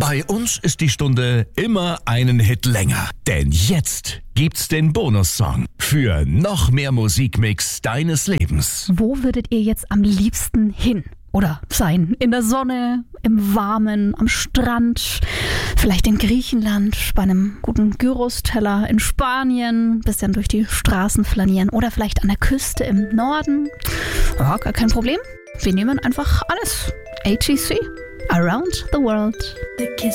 Bei uns ist die Stunde immer einen Hit länger. Denn jetzt gibt's den Bonussong für noch mehr Musikmix deines Lebens. Wo würdet ihr jetzt am liebsten hin? Oder sein? In der Sonne, im Warmen, am Strand, vielleicht in Griechenland, bei einem guten Gyros-Teller in Spanien, bisschen durch die Straßen flanieren oder vielleicht an der Küste im Norden. Ja, gar kein Problem. Wir nehmen einfach alles. ATC. Around the World.